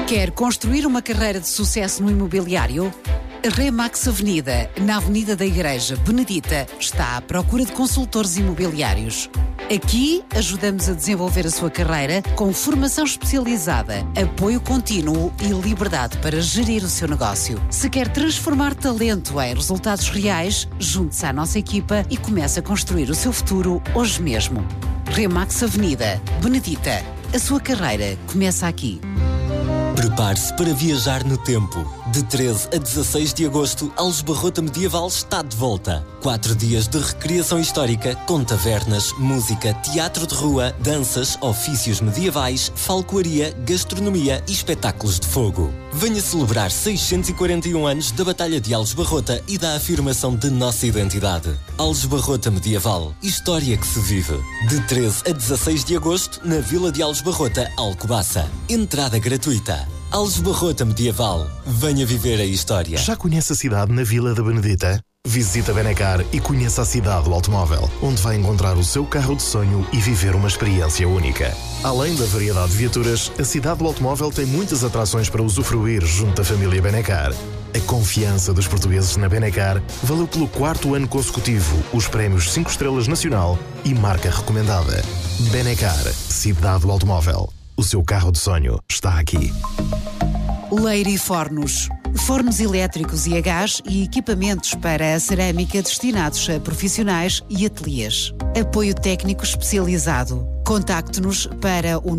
Quer construir uma carreira de sucesso no imobiliário? A Remax Avenida, na Avenida da Igreja Benedita, está à procura de consultores imobiliários. Aqui ajudamos a desenvolver a sua carreira com formação especializada, apoio contínuo e liberdade para gerir o seu negócio. Se quer transformar talento em resultados reais, junte-se à nossa equipa e comece a construir o seu futuro hoje mesmo. Remax Avenida, Benedita. A sua carreira começa aqui. Prepare-se para viajar no tempo. De 13 a 16 de agosto, Aljubarrota Medieval está de volta. 4 dias de recriação histórica com tavernas, música, teatro de rua, danças, ofícios medievais, falcoaria, gastronomia e espetáculos de fogo. Venha celebrar 641 anos da Batalha de Aljubarrota e da afirmação de nossa identidade. Aljubarrota Medieval. História que se vive. De 13 a 16 de agosto, na Vila de Aljubarrota, Alcobaça. Entrada gratuita. Aljubarrota Medieval. Venha viver a história. Já conhece a cidade na Vila da Benedita? Visita Benacar e conheça a cidade do automóvel, onde vai encontrar o seu carro de sonho e viver uma experiência única. Além da variedade de viaturas, a cidade do automóvel tem muitas atrações para usufruir junto da família Benacar. A confiança dos portugueses na Benacar valeu pelo 4º ano consecutivo os prémios 5 estrelas nacional e marca recomendada. Benacar, cidade do automóvel. O seu carro de sonho está aqui. Leire Fornos. Fornos elétricos e a gás e equipamentos para a cerâmica destinados a profissionais e ateliês. Apoio técnico especializado. Contacte-nos para o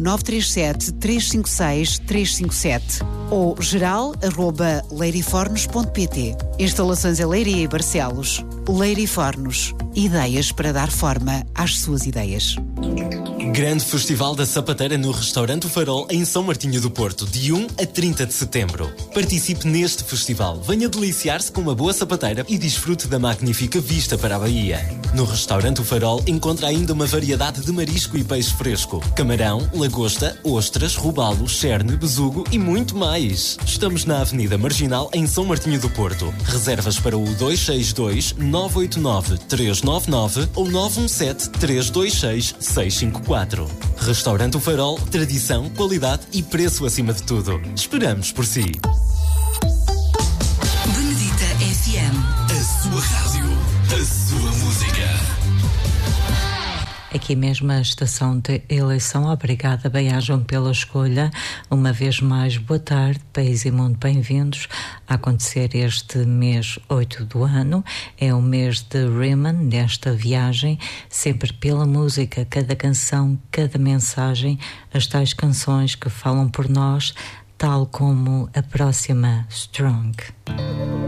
937-356-357 ou geral@leirifornos.pt. Instalações em Leiria e Barcelos. Leire Fornos. Ideias para dar forma às suas ideias. Grande Festival da Sapateira no Restaurante O Farol em São Martinho do Porto, de 1 a 30 de setembro. Participe neste festival, venha deliciar-se com uma boa sapateira e desfrute da magnífica vista para a Baía. No Restaurante O Farol encontra ainda uma variedade de marisco e peixe fresco, camarão, lagosta, ostras, robalo, cherne, besugo e muito mais. Estamos na Avenida Marginal em São Martinho do Porto. Reservas para o 262-989-399 ou 917-326-654. Restaurante O Farol, tradição, qualidade e preço acima de tudo. Esperamos por si. Benedita FM. A sua rádio, a sua música. Aqui mesmo a estação de eleição. Obrigada, bem-ajam pela escolha. Uma vez mais, boa tarde, país e mundo, bem-vindos. A acontecer este mês 8 do ano, é o mês de Riemann, nesta viagem, sempre pela música, cada canção, cada mensagem, as tais canções que falam por nós, tal como a próxima, Strong.